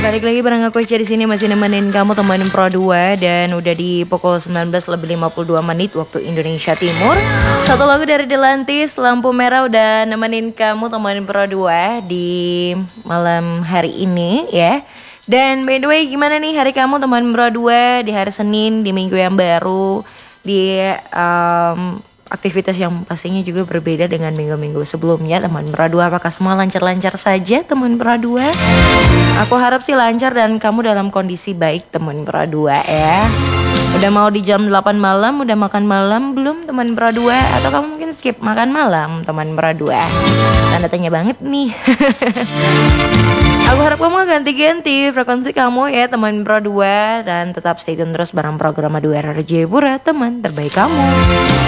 Balik lagi bareng aku Ica di sini masih nemenin kamu temenin Pro 2 dan udah di pukul 19:52 waktu Indonesia Timur. Satu lagu dari Delantis, Lampu Merah udah nemenin kamu temenin Pro 2 di malam hari ini ya. Dan by the way gimana nih hari kamu teman Pro 2 di hari Senin di minggu yang baru di aktivitas yang pastinya juga berbeda dengan minggu-minggu sebelumnya teman Pro 2. Apakah semua lancar-lancar saja teman Pro 2? Aku harap sih lancar dan kamu dalam kondisi baik teman Pro 2 ya. Udah mau di jam 8 malam, udah makan malam belum teman Pro 2? Atau kamu mungkin skip makan malam teman Pro 2? Tanda tanya banget nih. Aku harap kamu ganti-ganti frekuensi kamu ya teman Pro 2. Dan tetap stay tune terus bareng program 2 RRJ Pura teman terbaik kamu.